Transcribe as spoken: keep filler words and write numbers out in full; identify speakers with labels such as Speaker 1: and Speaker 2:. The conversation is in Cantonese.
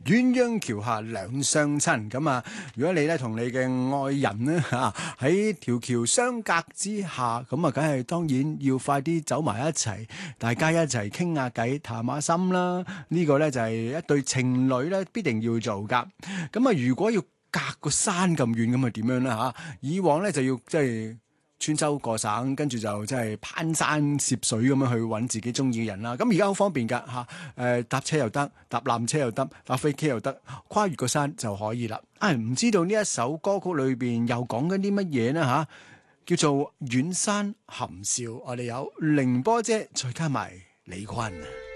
Speaker 1: 鴛鴦橋下兩相親。咁啊，如果你咧同你嘅愛人呢，嚇喺條橋相隔之下，咁啊，梗係當然要快啲走埋一齊，大家一齊傾下偈、談下心啦。呢個咧就係一對情侶咧必定要做噶。咁啊，如果要隔個山咁遠，咁啊點樣咧嚇？以往咧就要即係穿州過省，跟住就即係攀山涉水咁樣去揾自己中意嘅人啦。咁而家好方便㗎嚇，誒搭車又得，搭纜車又得，搭飛機又得，跨越個山就可以啦。啊，唔知道呢一首歌曲裏邊又講緊啲乜嘢呢嚇？叫做遠山含笑，我哋有凌波姐，再加埋李坤。